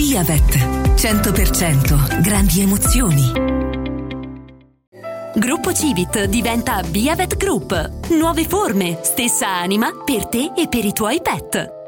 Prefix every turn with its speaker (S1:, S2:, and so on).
S1: Biavet. 100% grandi emozioni.
S2: Gruppo Civit diventa Biavet Group. Nuove forme, stessa anima per te e per i tuoi pet.